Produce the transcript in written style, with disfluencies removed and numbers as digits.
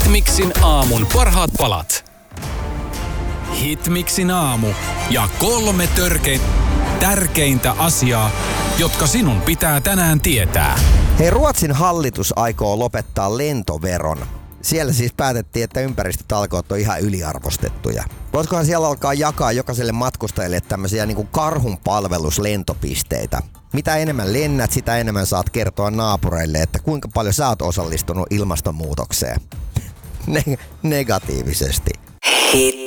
Hitmixin aamun parhaat palat. Hitmixin aamu ja 3 tärkeintä asiaa, jotka sinun pitää tänään tietää. Hei, Ruotsin hallitus aikoo lopettaa lentoveron. Siellä siis päätettiin, että ympäristötalkoot on ihan yliarvostettuja. Voisikohan siellä alkaa jakaa jokaiselle matkustajalle tämmöisiä niin kuin karhun palveluslentopisteitä? Mitä enemmän lennät, sitä enemmän saat kertoa naapureille, että kuinka paljon sä oot osallistunut ilmastonmuutokseen. Negatiivisesti.